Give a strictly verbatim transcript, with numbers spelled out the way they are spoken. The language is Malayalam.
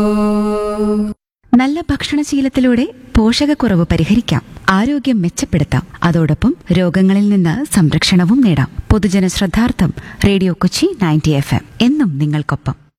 നല്ല ഭക്ഷണശീലത്തിലൂടെ പോഷകക്കുറവ് പരിഹരിക്കാം, ആരോഗ്യം മെച്ചപ്പെടുത്താം, അതോടൊപ്പം രോഗങ്ങളിൽ നിന്ന് സംരക്ഷണവും നേടാം. പൊതുജന ശ്രദ്ധാർത്ഥം radio Kochi ninety F M എന്നും നിങ്ങൾക്കൊപ്പം.